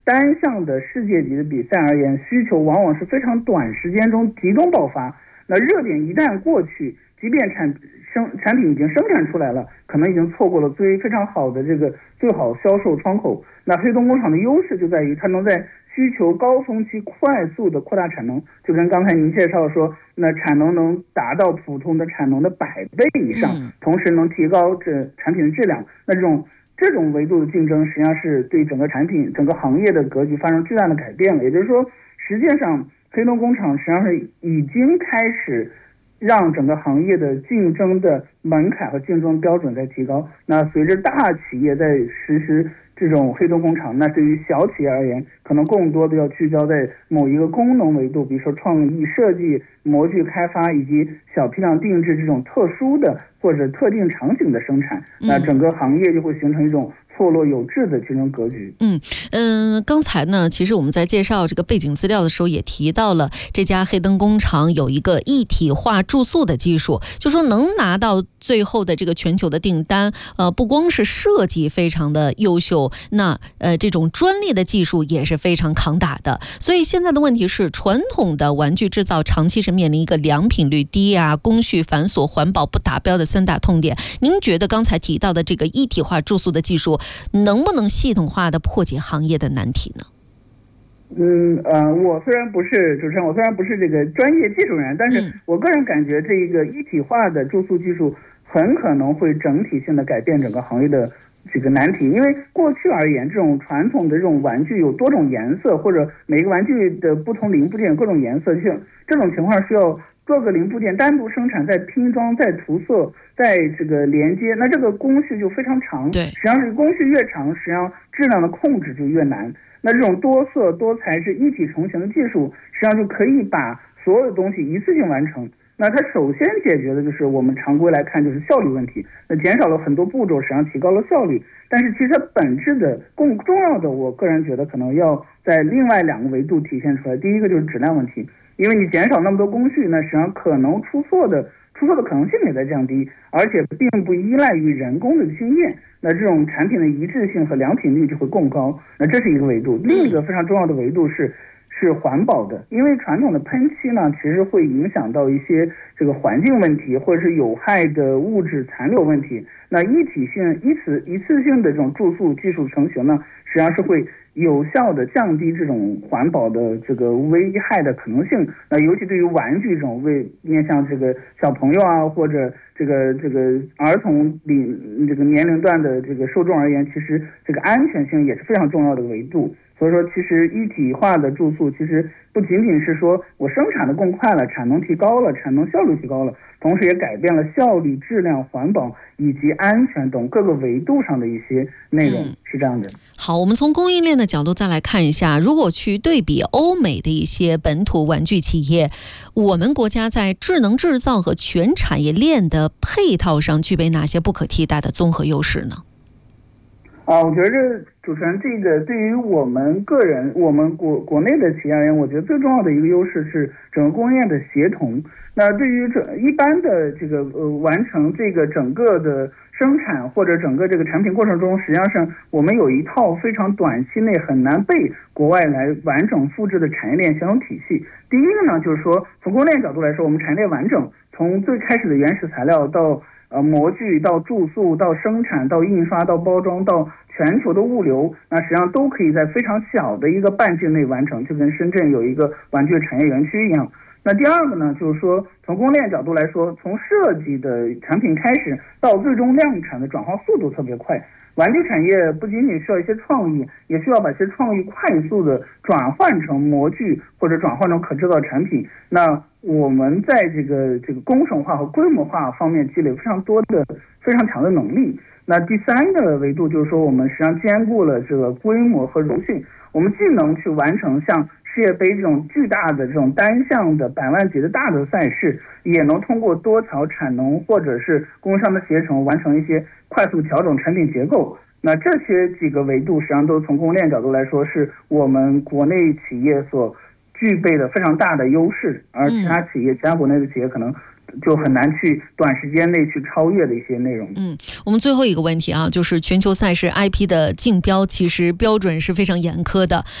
单项的世界级的比赛而言，需求往往是非常短时间中集中爆发。那热点一旦过去，即便产品已经生产出来了，可能已经错过了非常好的这个最好销售窗口。那黑洞工厂的优势就在于它能在需求高峰期快速的扩大产能，就跟刚才您介绍说，那产能能达到普通的产能的100倍以上，同时能提高产品的质量。那这种维度的竞争，实际上是对整个整个行业的格局发生巨大的改变了。也就是说，实际上黑洞工厂实际上是已经开始让整个行业的竞争的门槛和竞争标准在提高。那随着大企业在实施这种黑洞工厂，那对于小企业而言，可能更多的要聚焦在某一个功能维度，比如说创意设计、模具开发以及小批量定制这种特殊的或者特定场景的生产。那整个行业就会形成一种错落有致的竞争格局。 刚才呢，其实我们在介绍这个背景资料的时候也提到了，这家黑灯工厂有一个一体化注塑的技术，就说能拿到最后的这个全球的订单，不光是设计非常的优秀，那这种专利的技术也是非常扛打的。所以现在的问题是，传统的玩具制造长期是面临一个良品率低啊、工序繁琐、环保不达标的3大痛点。您觉得刚才提到的这个一体化注塑的技术能不能系统化的破解行业的难题呢？ 我虽然不是主持人，我虽然不是这个专业技术人员，但是我个人感觉这个一体化的注塑技术很可能会整体性的改变整个行业的这个难题。因为过去而言，这种传统的这种玩具有多种颜色，或者每个玩具的不同零部件有各种颜色，就这种情况需要各个零部件单独生产，再拼装，再涂色，再这个连接，那这个工序就非常长。 对， 实际上是工序越长，实际上质量的控制就越难。那这种多色多材质一体成型的技术，实际上就可以把所有的东西一次性完成。那它首先解决的就是我们常规来看就是效率问题，那减少了很多步骤，实际上提高了效率。但是其实它本质的更重要的，我个人觉得可能要在另外2个维度体现出来。第一个就是质量问题，因为你减少那么多工序，那实际上可能出错的可能性也在降低，而且并不依赖于人工的经验，那这种产品的一致性和良品率就会更高。那这是一个维度。另一个非常重要的维度是环保的，因为传统的喷漆呢，其实会影响到一些这个环境问题，或者是有害的物质残留问题。那一次性的这种注塑技术成型呢，实际上是会有效的降低这种环保的这个危害的可能性。那尤其对于玩具这种面向这个小朋友啊，或者这个儿童这个年龄段的这个受众而言，其实这个安全性也是非常重要的维度。所以说其实一体化的注塑其实不仅仅是说我生产的更快了，产能提高了，产能效率提高了，同时也改变了效率、质量、环保以及安全等各个维度上的一些内容，是这样的。 好，我们从供应链的角度再来看一下，如果去对比欧美的一些本土玩具企业，我们国家在智能制造和全产业链的配套上具备哪些不可替代的综合优势呢？ 我觉得主持人，这个对于我们个人，我们国内的企业而言，我觉得最重要的一个优势是整个供应链的协同。那对于一般的这个完成这个整个的生产或者整个这个产品过程中，实际上我们有一套非常短期内很难被国外来完整复制的产业链相同体系。第一个呢，就是说从供应链角度来说，我们产业链完整，从最开始的原始材料到模具到注塑到生产到印刷到包装到全球的物流，那实际上都可以在非常小的一个半径内完成，就跟深圳有一个玩具产业园区一样。那第二个呢，就是说从供应链角度来说，从设计的产品开始到最终量产的转化速度特别快。玩具产业不仅仅需要一些创意，也需要把这些创意快速的转换成模具或者转换成可制造产品。那我们在这个工程化和规模化方面积累非常强的能力。那第三个维度就是说，我们实际上兼顾了这个规模和柔性，我们既能去完成像世界杯这种巨大的这种单项的100万级的大的赛事，也能通过多条产能或者是供应商的协同完成一些快速调整产品结构。那这些几个维度实际上都从供应链角度来说是我们国内企业所具备的非常大的优势，而其他国内的企业可能就很难去短时间内去超越的一些内容。 我们最后一个问题啊，就是全球赛事 IP 的竞标其实标准是非常严苛的，